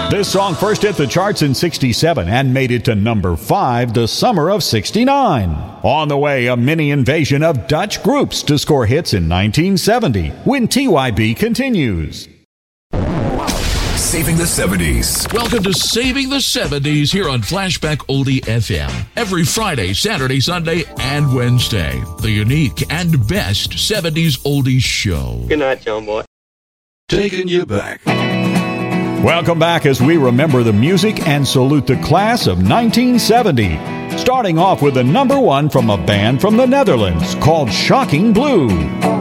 This song first hit the charts in 67 and made it to number 5 the summer of 69. On the way, a mini invasion of Dutch groups to score hits in 1970 when TYB continues. Saving the 70s. Welcome to Saving the 70s here on Flashback Oldie FM. Every Friday, Saturday, Sunday, and Wednesday. The unique and best 70s oldies show. Good night, John Boy. Taking you back. Welcome back as we remember the music and salute the class of 1970. Starting off with the number 1 from a band from the Netherlands called Shocking Blue.